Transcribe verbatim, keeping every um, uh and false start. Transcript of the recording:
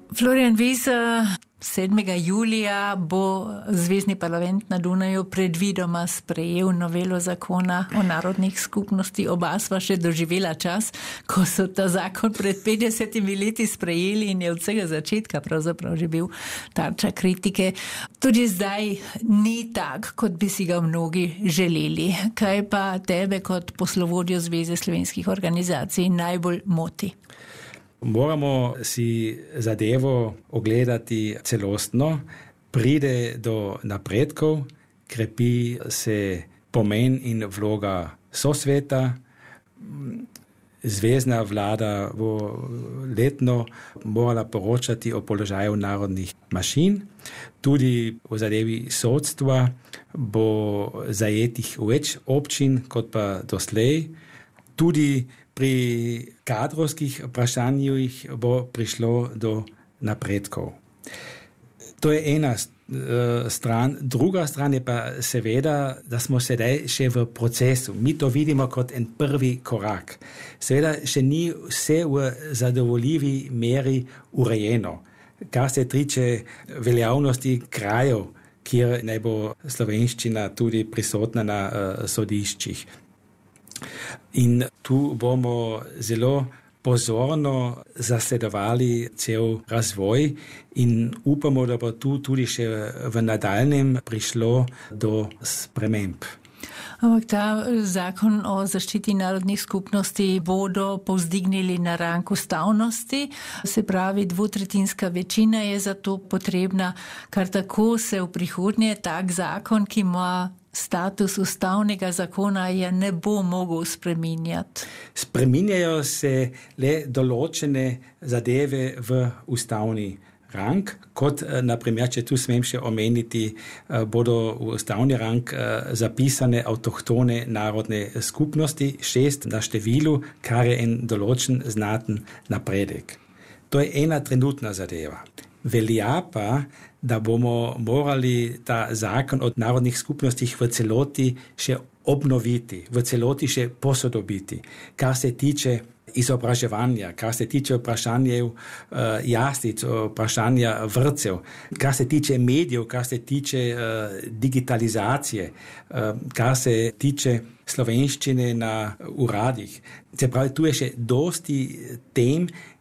Florian, veš, sedmega julija bo Zvezni parlament na Dunaju predvidoma sprejel novelo zakona o narodnih skupnosti. Oba sva še doživela čas, ko so ta zakon pred petdesetimi leti sprejeli in je od vsega začetka pravzaprav že bil tarča kritike. Tudi zdaj ni tak, kot bi si ga mnogi želeli. Kaj pa tebe kot poslovodjo Zveze slovenskih organizacij najbolj moti? Moramo si zadevo ogledati celostno, pride do napredkov, krepi se pomen in vloga sosveta, zvezna vlada bo letno morala poročati o položaju narodnih manjšin, tudi v zadevi sodstva bo zajetih več občin kot pa doslej, tudi pri kadrovskih vprašanjih bo prišlo do napredkov. To je ena stran. Druga stran je pa seveda, da smo sedaj še v procesu. Mi to vidimo kot en prvi korak. Seveda še ni vse v zadovoljivi meri urejeno. Kar se tiče veljavnosti krajev, kjer naj bo slovenščina tudi prisotna na uh, sodiščih. In tu bomo zelo pozorno zasledovali cel razvoj in upamo, da bo tu tudi še v nadaljnjem prišlo do sprememb. Ampak ta zakon o zaščiti narodnih skupnosti bodo povzdignili na rang ustavnosti, se pravi dvotretjinska večina je za to potrebna, kar tako se v prihodnje tak zakon, ki ima status ustavnega zakona, je ne bo mogel spreminjati. Spreminjajo se le določene zadeve v ustavni rang, kot naprimer, če tu smem še omeniti, bodo v ustavni rang zapisane avtohtone narodne skupnosti, šest na številu, kar je en določen znaten napredek. To je ena trenutna zadeva. Velja pa, da bomo morali ta zakon o narodnih skupnostih v celoti še obnoviti, v celoti še posodobiti, kar se tiče izobraževanja, kar se tiče vprašanja uh, jaslic, vprašanja vrtcev, kar se tiče medijev, kar se tiče uh, digitalizacije, uh, kar se tiče slovenščine na uradih. Se pravi, tu je še dosti tem,